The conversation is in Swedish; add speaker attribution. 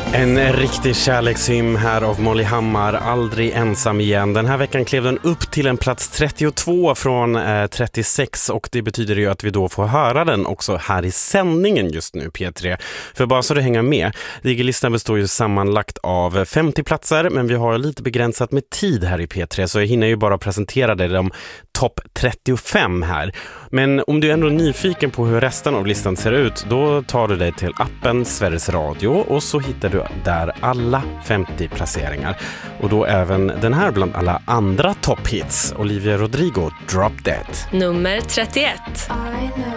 Speaker 1: En riktig kärlekshymn här av Molly Hammar, Aldrig ensam igen. Den här veckan klev den upp till en plats 32 från 36 och det betyder ju att vi då får höra den också här i sändningen just nu, P3. För bara så du hänger med, Digelistan består ju sammanlagt av 50 platser, men vi har lite begränsat med tid här i P3 så jag hinner ju bara presentera dig de topp 35 här. Men om du är ändå nyfiken på hur resten av listan ser ut, då tar du dig till appen Sveriges Radio och så hittar du där alla 50 placeringar. Och då även den här bland alla andra topphits. Olivia Rodrigo, Drop Dead.
Speaker 2: Nummer 31.